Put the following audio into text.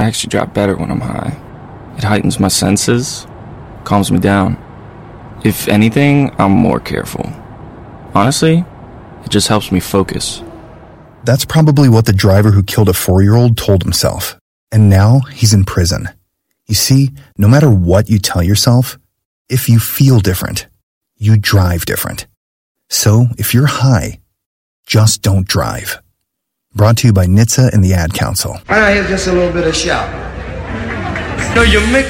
actually drive better when I'm high. It heightens my senses, calms me down. If anything, I'm more careful. Honestly, it just helps me focus. That's probably what the driver who killed a 4-year-old told himself. And now he's in prison. You see, no matter what you tell yourself, if you feel different, you drive different. So if you're high, just don't drive. Brought to you by NHTSA and the Ad Council. I hear just a little bit of shout. No, you make